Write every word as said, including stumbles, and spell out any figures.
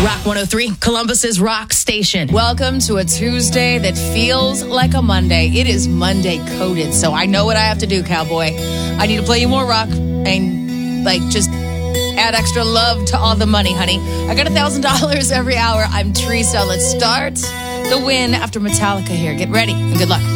Rock one oh three, Columbus's rock station. Welcome to a Tuesday that feels like a Monday. It is Monday coded, so I know what I have to do, cowboy. I need to play you more rock and, like, just add extra love to all the money, honey. I got one thousand dollars every hour. I'm Teresa. Let's start the win after Metallica here. Get ready and good luck.